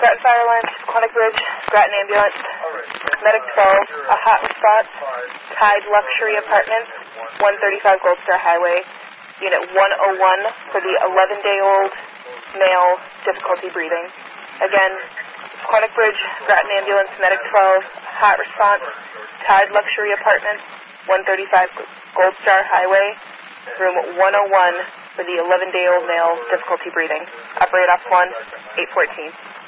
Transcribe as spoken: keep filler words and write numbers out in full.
Grattan Fire Alarm, Quantic Bridge, Grattan Ambulance, Medic twelve, a hot response, Tide Luxury Apartments, one thirty-five Gold Star Highway, Unit one oh one for the eleven-day-old male, difficulty breathing. Again, Quantic Bridge, Grattan Ambulance, Medic twelve, hot response, Tide Luxury Apartments, one thirty-five Gold Star Highway, room one oh one for the eleven-day-old male, difficulty breathing. Operate off one, eight fourteen.